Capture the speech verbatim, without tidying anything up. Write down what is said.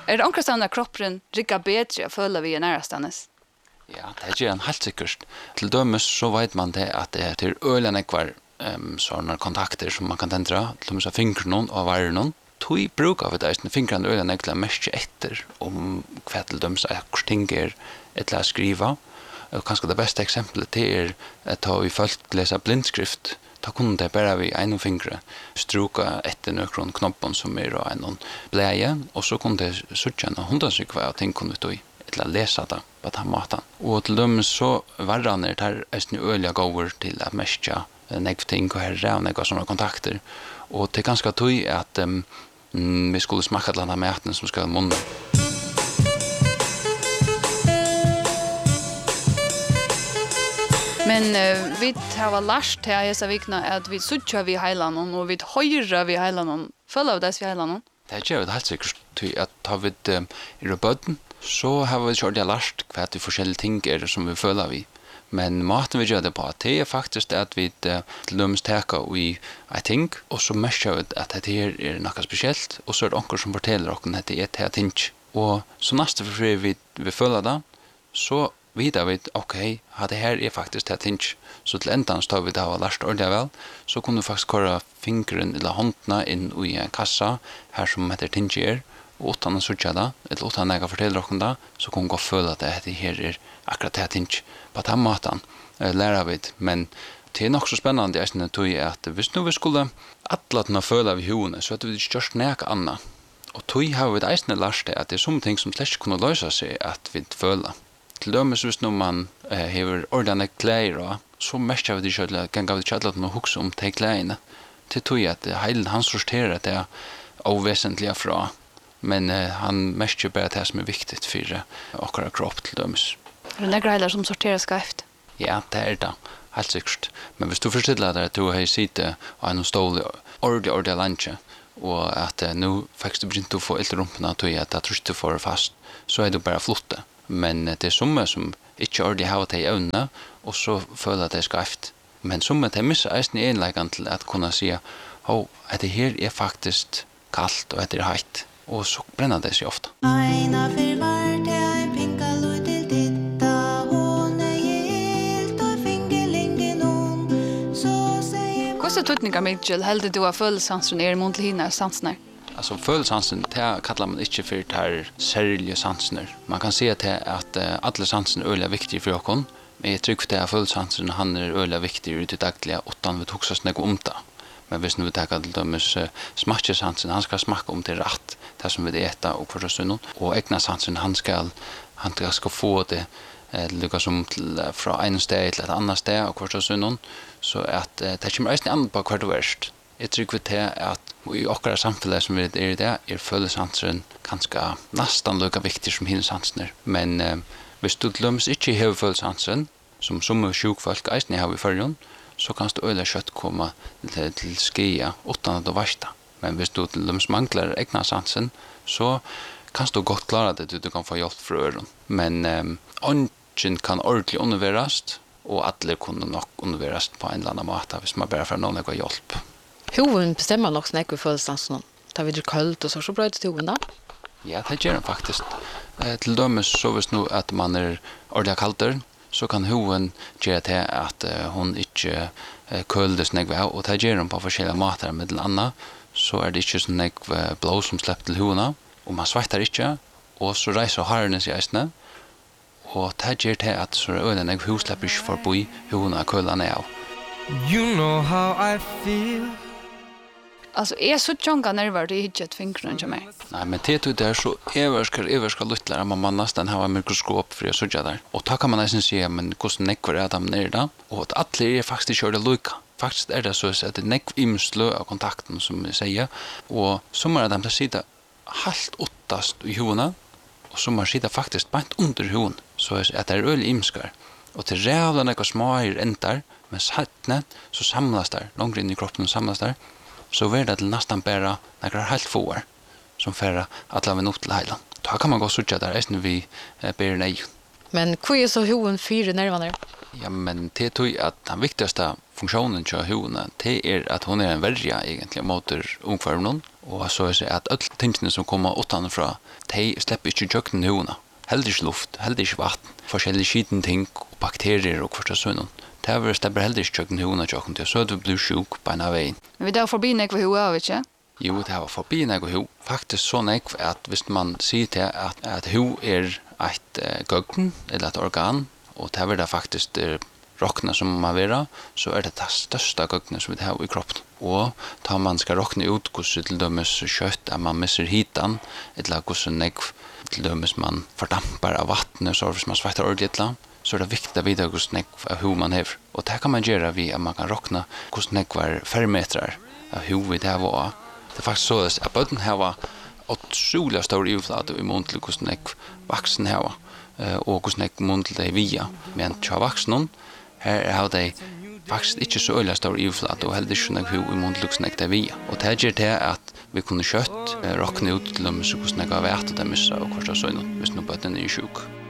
Er det omkring at kroppen rikker bedre, føler vi i nærestans? Ja, det er en helt sikkert. Til dømes så vet man det at det er til ølen ekvar um, sånne kontakter som man kan tendre, til dømes av fingrene og varene. Tui brukar vi det, fingrene ølen ekvar mest etter om hva til dømes er hvor ting er et la skriva. Og kanskje det beste eksempelet det er at da vi folk leser blindskrift, da kunne det bare vi en fingre struka etter nøkron knoppen som er og en bleie, og så kunne det suttje en hundasryk hva ting kunne vi tog til å lese det på den måten. Og til dem så verran er det er øyelig gåver til å mestja negv ting og herre og negv sånne kontakter. Og det er ganske tog at um, vi skulle smaka til denne maten som skal munne. Men uh, vi har lært til disse vikene at vi suttjer vi heilanen, og vi høyrer vi heilanen. Følger vi dess vi heilanen? Det gjør vi helt sikkert til at har vi det um, i bøtten, så har vi ikke ordentlig lært hva de forskjellige ting er som vi føler vi. Men måten vi gjør det på, det er faktisk at vi uh, til dømes teker i en ting, og så merker vi at dette her er noe spesielt, og så er det noen som forteller oss at det er det ting. Og så neste for vi, vi føler det, så vidar vi, ok, ja, det her er faktisk det ting. Så til enden står vi det har lært ordentlig vel, så kunne vi faktisk køre fingeren eller håndene inn i en kassa, her som heter ting er, og utan å sørge det, eller utan jeg forteller dere det, så kunne vi gå føle at det her er akkurat det ting. På den måten uh, lærer vi det, men det er nok så spennende jeg synes tog at hvis nu vi skulle atlatna føle vi hovene, så hadde vi ikke gjort noe annet. Og tog har vi det eisende lært det at det er sånne ting som slett ikke kunne løse seg at vi føler. Til dømes hvis nu man uh, hever ordentlig klær, så mest av det ikke kan gav det ikke atlatna hukse om de klærne. Til tog at uh, heilen han sorterer det ovesentlige fra, men uh, han mest jo bare det som er viktig for uh, akkurat kropp til dømes. Er det nekker heiler som sorterer skreft? Ja, det er det, helt sikkert. Men hvis du forstiller deg at du har sittet og en stål ordentlig, ordentlig landje, og at uh, nå faktisk du begynte å få ilt rumpene til at jeg tror ikke du får fast, så er du bare flotte. Men uh, det er somme som ikke ordentlig har det i øynene, og så føler at det er skreft. Men somme det misser eisen i enleggen til at kunne si «Å, dette her er faktisk kaldt og dette er heitt», og så brenner det seg ofte. Eina for vart er en pinka loj til ditta, hon er helt og fingerlingen om, så sier man... Hvordan tøtninger, Mikkel, heldig du har følelsansen er i muntlig hinna sansene? Altså følelsansen, det kallar man ikke for det særlige sansene. Man kan si at, det, at uh, alle sansene er øyelig viktige for oss, men jeg tror ikke at følelsansen han er øyelig viktig i det daglige, utan vi tok så snakk om det. Men hvis vi tenker til dømes uh, smakkesansen, han skal smakke om det rett, det som vi eter og for stunden. Og egnasansen, han skal, han skal få det eh, lukka som til, uh, fra en sted til et annet sted og for stunden. Så at uh, det kommer eisen annet på hvert og verst. Jeg tror ikke til at i akkurat samfunnet som vi er i det, er følelsansen ganske nesten lukka viktig som hinsansen er. Men uh, hvis du til dømes ikke har følelsansen, som som sjukfolk eisen har i førjon, så kan du øyla kjøtt komme til, til skia utan at du varsta. Men hvis du til dem mangler egna sansen, så kan du godt klare det, du, du kan få hjelp fra øren. Men um, ånden kan ordentlig underverast, og alle kunne nok underverast på en eller annen måte, hvis man bare får noen å hjelp. Hoven bestemmer nok sånn ikke følelsansen. Da vi det kaldt og så, så brød det hoven da? Ja, det gjør den faktisk. Eh, til dømes så hvis nu at man er ordentlig kalter, så kan hoven gjøre til at uh, hun ikke uh, køldes negve av, og det gjør hun på forskjellige måter med til annet, så er det ikke sånn negve blå som slipper til hovene, og man sveitar ikke, og så reiser harene seg eisene, og det gjør til at så er det negve hov slipper ikke forbi hovene og kølene av. You know how I feel. Altså, jeg så tjonga nerver til hittet fingrene til meg. Nei, men det er så everskar, everskar lyttlere, man man nesten har mikroskop for å sørge der. Og da kan man nesten si, men hvordan nekvar er de nere da? Og at alle er faktisk ikke gjør det lykka. Faktisk er det så at det er nekv imslø av kontakten, som jeg sier. Og så må de sitte helt åttast i hovene, og så må de sitte faktisk bant under hoven. Så at det er øyelig imskar. Og til rævla nekva smager endar, men sattne, så samlas der, langt inn i kroppen samlas der, så er det til nesten bare nekra helt få som fører at la vi nok til heilen. Da kan man gå sutja der, eisen vi eh, ber nei. Men hva er så hoven fire nervene? Ja, men det tror jeg at den viktigaste funksjonen til hovene, det er at hun er en verja egentlig mot omkvarvnen, Og så er det at alle tingene som kommer utenfra, de slipper ikke tjøkken i hovene. Heller ikke luft, heller ikke vatten, forskjellige skiten ting, og bakterier og hverst og sånn. Det er slipper heller ikke tjøkken i hovene tjøkken til, så du blir sjuk på en av veien. Men vi tar forbi nekva hova, av ikke? Jo, det var forbi nekva hov. Faktisk så nekva at hvis man sier til at, at hov er et uh, gøgn, eller et organ, og det er det faktisk er rockna som man vera, så er det det største gøgnet som vi har i kroppen. Og da man skal rockna ut hvordan til dømes kjøtt, at man misser hitan, eller hvordan nekv til dømes man fordampar av vattnet, så hvis man svettar ordentlig, så er det viktig å vite hvordan nekv av hov man hever. Og det kan man gjøre ved at man kan rockna hvordan nekv er fermetrar av hov vi det var. Det er faktisk så at bøtten her var utrolig stor utflate i mån til hvordan nekv vaksen her var, og hvordan nekv mån til det via. Men til vaksen, her har de faktisk ikke så øyelig stor utflate, og heller ikke nekv hov i mån til hvordan nekv det via. Og det gjør det at vi kunne kjøtt, rockne ut til dem, så hvordan nekv har vært det missa, og hvordan så er det hvis noe bøtten er sjuk.